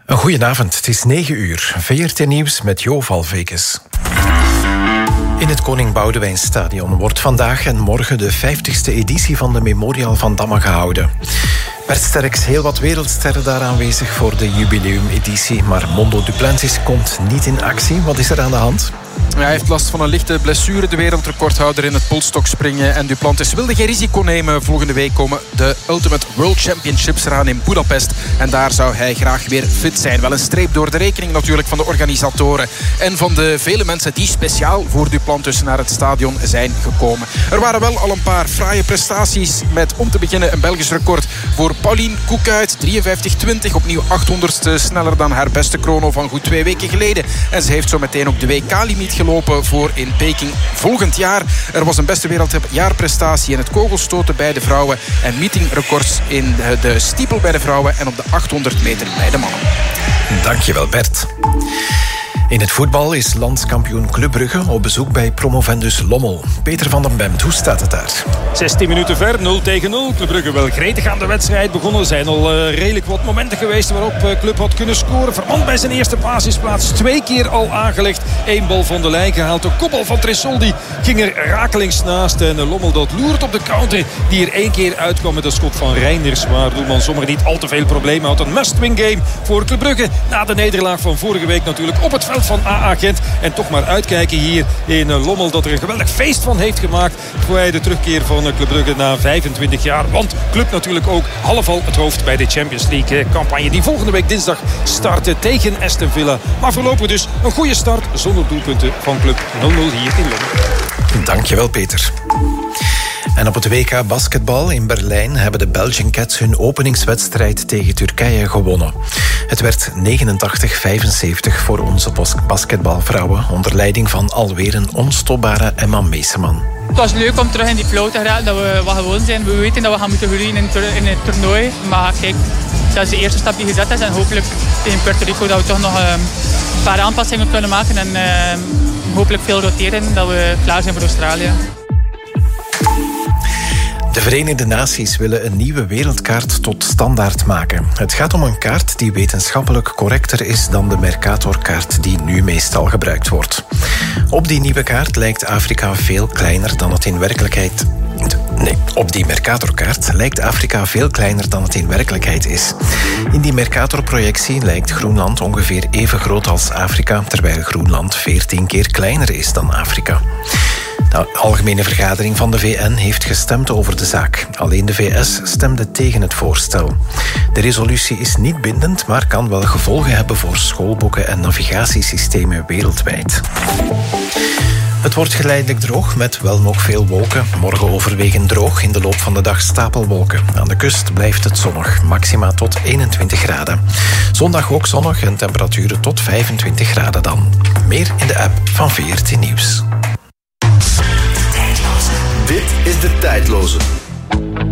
Een goedenavond, het is 9:00. VRT Nieuws met Jo Valvekes. In het Koning Boudewijnstadion wordt vandaag en morgen de 50ste editie van de Memorial van Damme gehouden. Bert Sterks, heel wat wereldsterren daar aanwezig voor de jubileumeditie, maar Mondo Duplantis komt niet in actie. Wat is er aan de hand? Hij heeft last van een lichte blessure, de wereldrecordhouder in het polstokspringen. En Duplantis wilde geen risico nemen. Volgende week komen de Ultimate World Championships eraan in Budapest. En daar zou hij graag weer fit zijn. Wel een streep door de rekening natuurlijk van de organisatoren. En van de vele mensen die speciaal voor Duplantis naar het stadion zijn gekomen. Er waren wel al een paar fraaie prestaties. Met om te beginnen een Belgisch record voor Pauline Koekuit. 53-20, opnieuw 800ste sneller dan haar beste chrono van goed 2 weken geleden. En ze heeft zo meteen ook de WK-limiet gelopen voor in Peking volgend jaar. Er was een beste wereldjaarprestatie in het kogelstoten bij de vrouwen en meetingrecords in de stiepel bij de vrouwen en op de 800 meter bij de mannen. Dankjewel, Bert. In het voetbal is landskampioen Club Brugge op bezoek bij promovendus Lommel. Peter van den Bemt, hoe staat het daar? 16 minuten ver, 0-0. Club Brugge wel gretig aan de wedstrijd begonnen. Er zijn al redelijk wat momenten geweest waarop Club had kunnen scoren. Vermand bij zijn eerste basisplaats 2 keer al aangelegd. 1 bal van de lijn gehaald. De kopbal van Tresoldi ging er rakelings naast. En Lommel dat loert op de counter die er 1 keer uitkwam met een schot van Reinders. Waar doelman Sommer niet al te veel problemen had. Een must-win game voor Club Brugge. Na de nederlaag van vorige week natuurlijk op het veld van AA Gent. En toch maar uitkijken hier in Lommel dat er een geweldig feest van heeft gemaakt voor de terugkeer van Club Brugge na 25 jaar. Want Club natuurlijk ook half al het hoofd bij de Champions League campagne die volgende week dinsdag starten tegen Aston Villa. Maar voorlopig dus een goede start zonder doelpunten van Club 0-0 hier in Lommel. Dankjewel, Peter. En op het WK basketbal in Berlijn hebben de Belgian Cats hun openingswedstrijd tegen Turkije gewonnen. Het werd 89-75 voor onze basketbalvrouwen onder leiding van alweer een onstopbare Emma Meeseman. Het was leuk om terug in die flow te geraken, dat we wat gewoon zijn. We weten dat we gaan moeten groeien in het toernooi. Maar kijk, dat is de eerste stap die gezet is. En hopelijk tegen Puerto Rico dat we toch nog een paar aanpassingen kunnen maken. En hopelijk veel roteren, dat we klaar zijn voor Australië. De Verenigde Naties willen een nieuwe wereldkaart tot standaard maken. Het gaat om een kaart die wetenschappelijk correcter is dan de Mercator-kaart die nu meestal gebruikt wordt. Op die nieuwe kaart lijkt Afrika veel kleiner dan het in werkelijkheid... op die Mercator-kaart lijkt Afrika veel kleiner dan het in werkelijkheid is. In die Mercator-projectie lijkt Groenland ongeveer even groot als Afrika, terwijl Groenland 14 keer kleiner is dan Afrika. De Algemene Vergadering van de VN heeft gestemd over de zaak. Alleen de VS stemde tegen het voorstel. De resolutie is niet bindend, maar kan wel gevolgen hebben voor schoolboeken en navigatiesystemen wereldwijd. Het wordt geleidelijk droog met wel nog veel wolken. Morgen overwegend droog, in de loop van de dag stapelwolken. Aan de kust blijft het zonnig, maxima tot 21 graden. Zondag ook zonnig en temperaturen tot 25 graden dan. Meer in de app van VRT Nieuws. Dit is De Tijdloze.